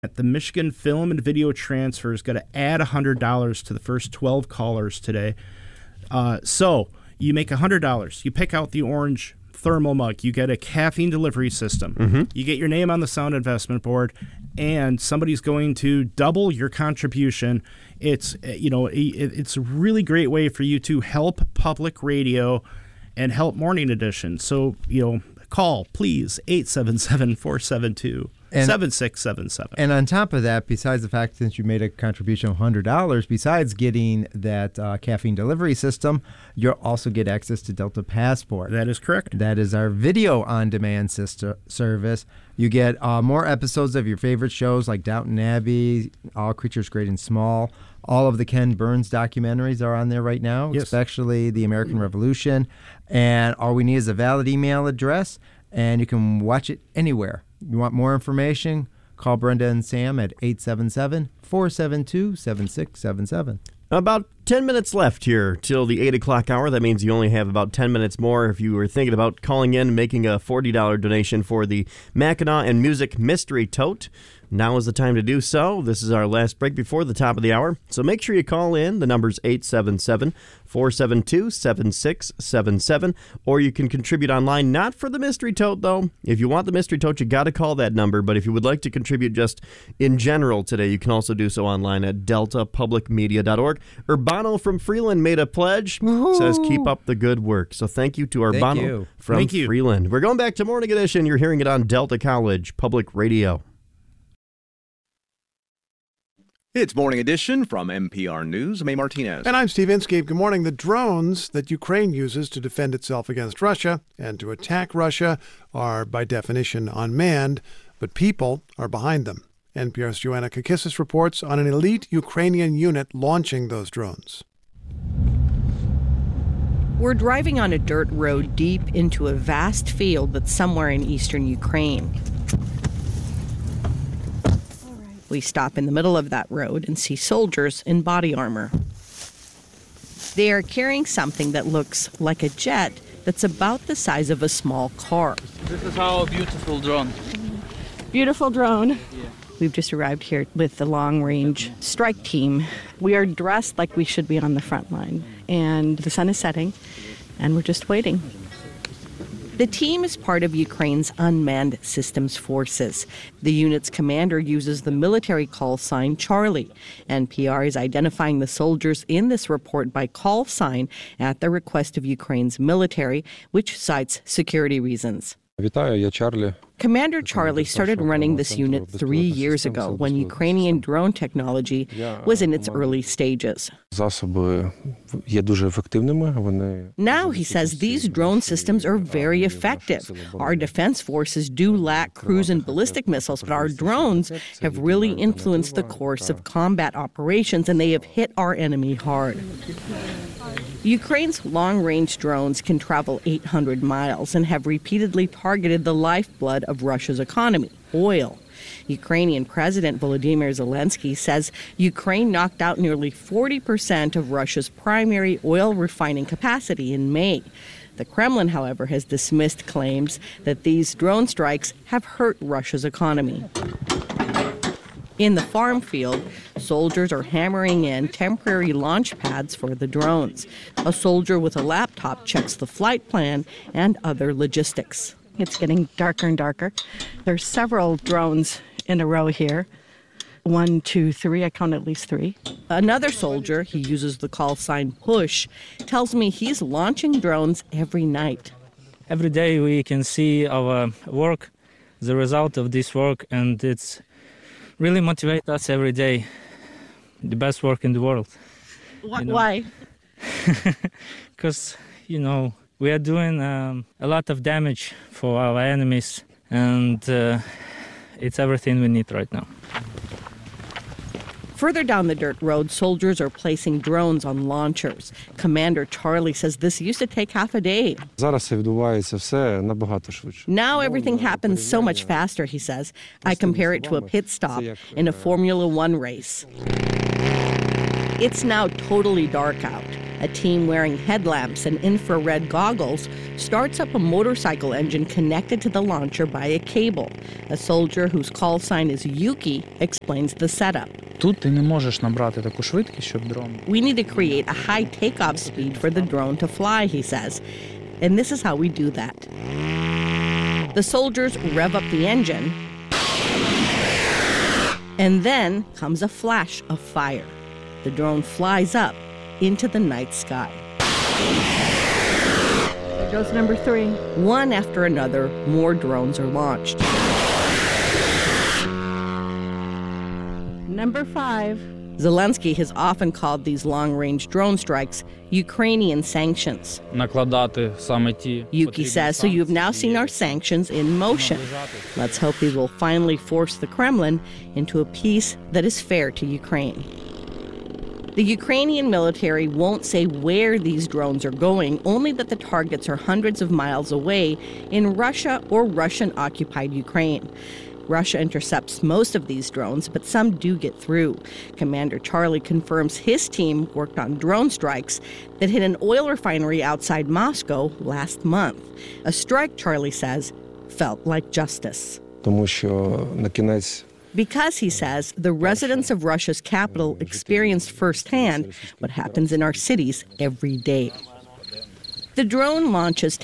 The Michigan Film and Video Transfer is going to add $100 to the first 12 callers today. So you make $100. You pick out the orange thermal mug. You get a caffeine delivery system. Mm-hmm. You get your name on the Sound Investment Board, and somebody's going to double your contribution. It's it's a really great way for you to help public radio and help Morning Edition. So call please 877-472-7677. And on top of that, besides the fact that you made a contribution of $100, besides getting that caffeine delivery system, you'll also get access to Delta Passport. That is correct. That is our video on-demand service. You get more episodes of your favorite shows like Downton Abbey, All Creatures Great and Small. All of the Ken Burns documentaries are on there right now, yes, especially The American Revolution. And all we need is a valid email address, and you can watch it anywhere. You want more information? Call Brenda and Sam at 877-472-7677. About 10 minutes left here till the 8 o'clock hour. That means you only have about 10 minutes more if you were thinking about calling in and making a $40 donation for the Mackinac and Music Mystery Tote. Now is the time to do so. This is our last break before the top of the hour. So make sure you call in. The number's 877-472-7677. Or you can contribute online, not for the Mystery Tote, though. If you want the Mystery Tote, you got to call that number. But if you would like to contribute just in general today, you can also do so online at deltapublicmedia.org. Urbano from Freeland made a pledge. Woo-hoo. Says keep up the good work. So thank you to Urbano from Freeland. We're going back to Morning Edition. You're hearing it on Delta College Public Radio. It's Morning Edition from NPR News. I'm A. Martinez. And I'm Steve Inskeep. Good morning. The drones that Ukraine uses to defend itself against Russia and to attack Russia are, by definition, unmanned, but people are behind them. NPR's Joanna Kakissis reports on an elite Ukrainian unit launching those drones. We're driving on a dirt road deep into a vast field that's somewhere in eastern Ukraine. We stop in the middle of that road and see soldiers in body armor. They are carrying something that looks like a jet that's about the size of a small car. This is our beautiful drone. Beautiful drone. Yeah. We've just arrived here with the long-range strike team. We are dressed like we should be on the front line, and the sun is setting, and we're just waiting. The team is part of Ukraine's Unmanned Systems Forces. The unit's commander uses the military call sign Charlie. NPR is identifying the soldiers in this report by call sign at the request of Ukraine's military, which cites security reasons. Commander Charlie started running this unit 3 years ago when Ukrainian drone technology was in its early stages. Now, he says, these drone systems are very effective. Our defense forces do lack cruise and ballistic missiles, but our drones have really influenced the course of combat operations, and they have hit our enemy hard. Ukraine's long-range drones can travel 800 miles and have repeatedly targeted the lifeblood of Russia's economy, oil. Ukrainian President Volodymyr Zelensky says Ukraine knocked out nearly 40% of Russia's primary oil refining capacity in May. The Kremlin, however, has dismissed claims that these drone strikes have hurt Russia's economy. In the farm field, soldiers are hammering in temporary launch pads for the drones. A soldier with a laptop checks the flight plan and other logistics. It's getting darker and darker. There's several drones in a row here. 1, 2, 3. I count at least 3. Another soldier, he uses the call sign PUSH, tells me he's launching drones every night. Every day we can see our work, the result of this work, and it's really motivate us every day. The best work in the world. Why? Because, we are doing a lot of damage for our enemies, and it's everything we need right now. Further down the dirt road, soldiers are placing drones on launchers. Commander Charlie says this used to take half a day. Now everything happens so much faster, he says. I compare it to a pit stop in a Formula One race. It's now totally dark out. A team wearing headlamps and infrared goggles starts up a motorcycle engine connected to the launcher by a cable. A soldier whose call sign is Yuki explains the setup. Тут ти не можеш набрати таку швидкість, щоб дрон. We need to create a high takeoff speed for the drone to fly, he says. And this is how we do that. The soldiers rev up the engine, and then comes a flash of fire. The drone flies up into the night sky. There goes number 3. One after another, more drones are launched. Number 5. Zelensky has often called these long-range drone strikes Ukrainian sanctions. Накладати саме ті. Yuki says, so you've now seen our sanctions in motion. Let's hope we will finally force the Kremlin into a peace that is fair to Ukraine. The Ukrainian military won't say where these drones are going, only that the targets are hundreds of miles away in Russia or Russian-occupied Ukraine. Russia intercepts most of these drones, but some do get through. Commander Charlie confirms his team worked on drone strikes that hit an oil refinery outside Moscow last month. A strike, Charlie says, felt like justice. Тому що на кінець Because, he says, the residents of Russia's capital experienced firsthand what happens in our cities every day. The drone launches